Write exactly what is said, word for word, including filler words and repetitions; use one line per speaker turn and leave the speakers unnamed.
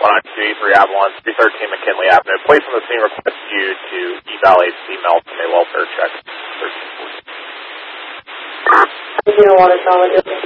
one nine two three Avalon, three thirteen McKinley Avenue. Police on the scene request you to eval a female from a welfare check.
You know what it's all